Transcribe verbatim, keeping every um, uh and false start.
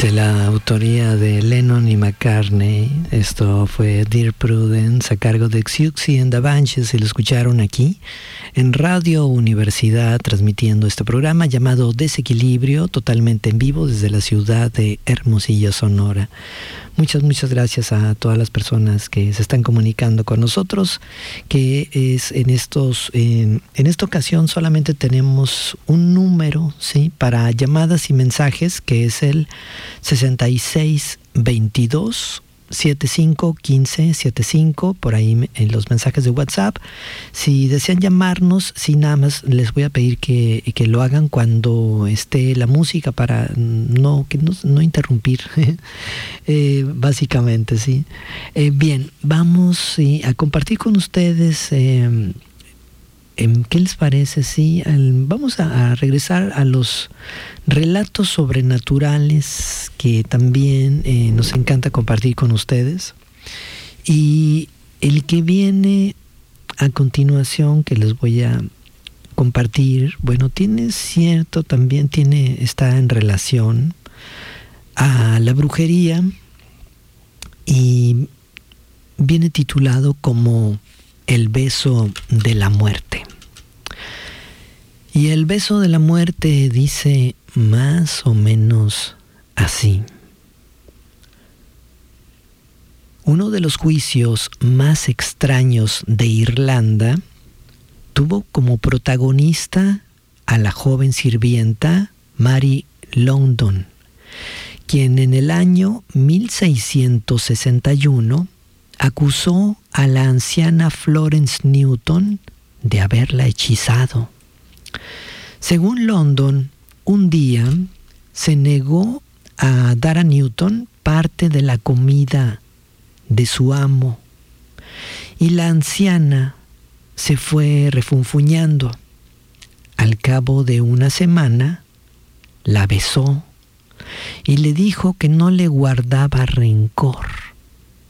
De la autoría de Lennon y McCartney. Esto fue Dear Prudence a cargo de Siouxsie and the Banshees, y lo escucharon aquí en Radio Universidad, transmitiendo este programa llamado Desequilibrio, totalmente en vivo desde la ciudad de Hermosillo, Sonora. Muchas, muchas gracias a todas las personas que se están comunicando con nosotros, que es en estos, en, en esta ocasión solamente tenemos un número, ¿sí?, para llamadas y mensajes, que es el sesenta y seis veintidós setenta y cinco quince setenta y cinco, por ahí en los mensajes de WhatsApp. Si desean llamarnos, sí, nada más les voy a pedir que, que lo hagan cuando esté la música, para no, que no, no interrumpir, eh, básicamente, sí. Eh, bien, vamos sí, a compartir con ustedes. Eh, ¿Qué les parece? Sí, vamos a, a regresar a los relatos sobrenaturales que también eh, nos encanta compartir con ustedes. Y el que viene a continuación, que les voy a compartir, bueno, tiene cierto, también tiene, está en relación a la brujería, y viene titulado como El beso de la muerte. Y el beso de la muerte dice más o menos así. Uno de los juicios más extraños de Irlanda tuvo como protagonista a la joven sirvienta Mary London, quien en el año mil seiscientos sesenta y uno acusó a la anciana Florence Newton de haberla hechizado. Según London, un día se negó a dar a Newton parte de la comida de su amo, y la anciana se fue refunfuñando. Al cabo de una semana, la besó y le dijo que no le guardaba rencor,